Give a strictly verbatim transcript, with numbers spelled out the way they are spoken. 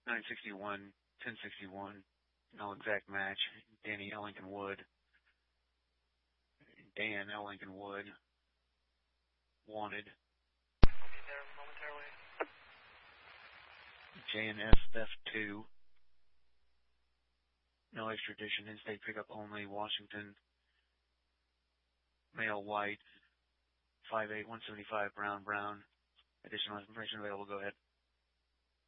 nine sixty-one, ten sixty-one, no exact match. Danny L. Lincoln Wood. Dan L. Lincoln Wood. Wanted. I'll be there momentarily. J N S Theft two. No extradition, in-state pickup only, Washington. Male white, five eight, one seventy-five, brown, brown. Additional information available, go ahead.